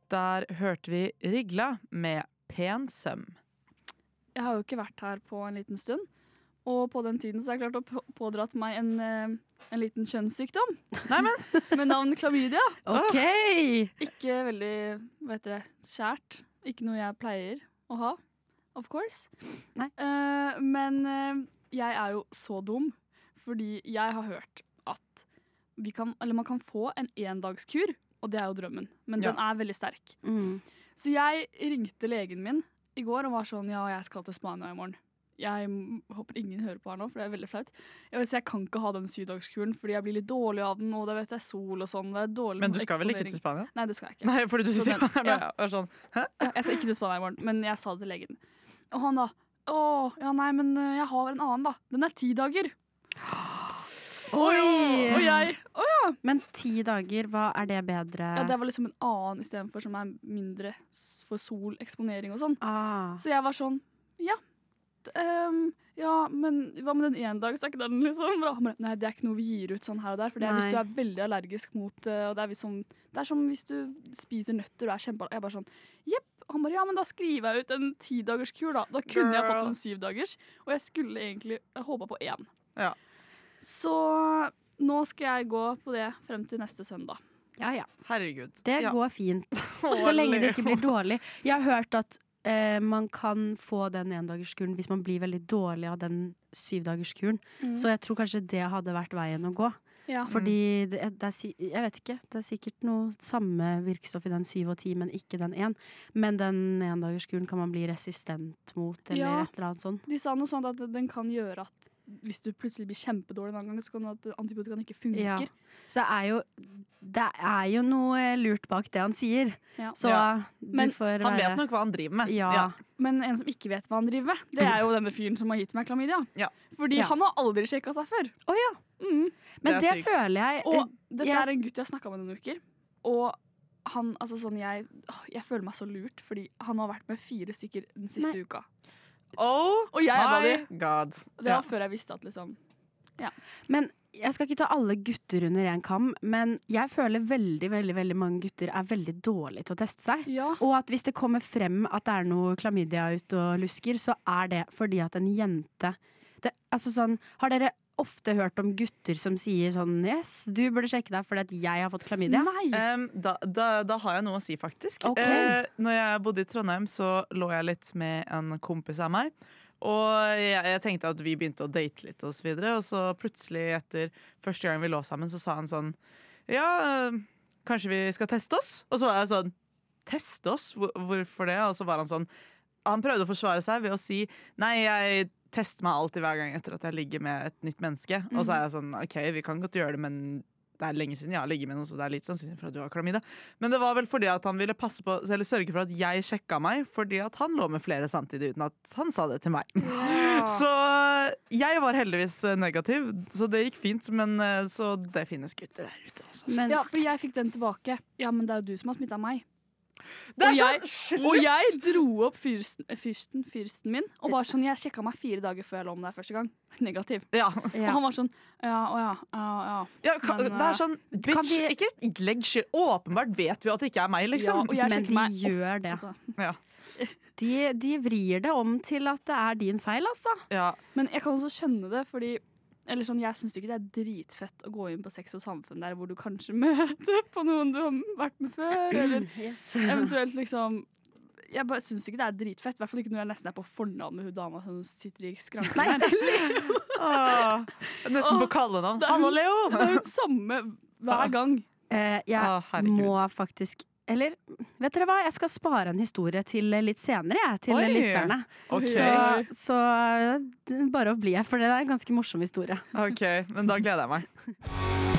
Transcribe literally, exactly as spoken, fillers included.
Der hørte vi Rigla med Pen søm. Jeg har jo ikke vært her på en liten stund, og på den tiden så har jeg klart å på- pådratt meg en, eh, en liten kjønnssykdom. Nei, men. Med navn klamydia. Ok! Ikke veldig, vet dere, kjært. Ikke noe jeg pleier å ha, of course. Nei. Eh, men eh, jeg er jo så dum, fordi jeg har hørt at vi kan, eller man kan få en endagskur, og det er jo drømmen, men Ja. den er veldig sterk. Mm. Så jeg ringte legen min i går og var sånn, ja, jeg skal til Spania i morgen. Jeg m- håper ingen hører på her nå, for det er veldig flaut. Jeg, vet, så jeg kan ikke ha den syvdagskuren, fordi jeg blir litt dårlig av den, og det vet jeg, sol og sånn. Det er dårlig Men du skal vel ikke eksponering. til Spania? Nei, det skal jeg ikke. Nei, fordi du Så sier den- ja. ja. er sånn. Hæ? Jeg skal ikke til Spania i morgen, men jeg sa det til legen. Og han da, å, ja nei, men øh, jeg har en annen da. Den er ti dager. Oi! Og jeg, å ja. Men ti dager, hva er det bedre? Ja, det var liksom en annen i stedet for som er mindre s- for soleksponering og sånn. ah. Så jeg var sånn, ja, d- ehm, ja, men hva med den ene dag, så er ikke den liksom bra? Han bare, nei, det er ikke noe vi gir ut sånn her og der, for det er hvis Nei. du er veldig allergisk mot, eh, og det er, liksom, det er som hvis du spiser nøtter og er kjempe, jeg bare sånn, jepp, han bare, ja, men da skriver jeg ut en ti dagers kur da, da kunne jeg fått Girl. en syv dagers, og jeg skulle egentlig håpe på en. Ja. Så nå skal jeg gå på det frem til neste søndag. Ja, ja. Herregud. Det ja. går fint. Så lenge det ikke blir dårlig. Jeg har hørt at eh, man kan få den endagerskuren hvis man blir veldig dårlig av den syvdagerskuren. Mm. Så jeg tror kanskje det hadde vært veien å gå. Ja. Fordi det, er- det er, si- jeg vet ikke, det er sikkert noe samme virkstoff i den syv og ti, men ikke den én. Men den endagerskuren kan man bli resistent mot, eller Ja. et eller annet sånt. De sa noe sånt at den kan gjøre at hvis du plutselig blir kjempedårlig en annen gang, så kan det at antibiotikaen ikke funker. Ja. Så det er jo Det er jo noe lurt bak det han sier. Ja. Så Ja. du Men får Han være vet nok hva han driver med. Ja. Men en som ikke vet hva han driver med, det er jo denne fyren som har gitt meg klamydia. Ja. Fordi Ja. han har aldri sjekka seg før. Å ja. Mm. Men Det det, er sykt. føler jeg Og dette jeg- er en gutt jeg har snakka med noen uker. Og han, altså sånn, jeg, åh, jeg føler meg så lurt, fordi han har vært med fire stykker den siste Nei. uka. Oh Og jeg er my bare- god. Det Ja. var før jeg visste at liksom Men jeg skal ikke ta alle gutter under en kam, men jeg føler veldig, veldig, veldig mange gutter er veldig dårlige til å teste seg. Ja. Og at hvis det kommer frem at det er noe klamydia ute og lusker, så er det fordi at en jente det, altså sånn, har dere ofte hørt om gutter som sier sånn yes, du burde sjekke deg fordi at jeg har fått klamydia? Nei! Em, da, da, da har jeg noe å si, faktisk. Ok. Eh, når jeg bodde i Trondheim, så lå jeg litt med en kompis av meg. Og jeg, jeg tenkte at vi begynte å date litt, og så videre. Og så plutselig, etter første gang vi lå sammen, så sa han sånn ja, eh, kanskje vi skal teste oss? Og så var jeg sånn teste oss? Hvor, hvorfor det? Og så var han sånn han prøvde å forsvare seg ved å si nei, jeg tester meg alltid hver gang etter at jeg ligger med et nytt menneske. Og så er jeg sånn, ok, vi kan godt gjøre det, men det er lenge siden jeg har ligget med noen, så det er litt sannsynlig for at du har klamydia. Men det var vel fordi at han ville passe på, eller sørge for at jeg sjekka meg, fordi at han lå med flere samtidig uten at han sa det til meg. Ja. Så jeg var heldigvis eh, negativ, så det gikk fint, men eh, så det finnes gutter der ute også. Men Ja, for jeg fikk den tilbake. Ja, men det er jo du som har smitta meg. Det er og jeg- sånn, Og slutt! jeg dro opp fyrsten, eh, fyrsten, fyrsten min, og var sånn, jeg sjekka meg fire dager før jeg lå med deg første gang. Negativ. Ja. Og ja. han var sånn, ja, å ja, ja, ja. Ja, ka, Men, det er sånn, kan bitch, vi- ikke legg skyld. Åpenbart vet vi at det ikke er meg, Ja, liksom. og jeg Men sjekker de meg gjør ofte, det. altså. Ja. de, de vrir det om til at det er din feil, altså. Ja. Men jeg kan også skjønne det, fordi eller sånn, jeg syns ikke det er dritfett å gå inn på Sex og samfunn der hvor du kanskje møter på noen du har vært med før, eller Yes. eventuelt liksom Jeg bare syns ikke det er dritfett, i hvert fall ikke når jeg nesten er på fornavn med hun dama som sitter i skranken her. Åh, nesten på kallenavn. Det er Hallo, hun- Leo! Det er jo det samme hver gang. Eh, jeg Å, herregud. må faktisk Eller vet dere hva, jeg skal spare en historie til litt senere, jeg, til Oi. lytterne. Ok, Så, så det er bare å bli her, for det er en ganske morsom historie. ok, men da gleder jeg meg.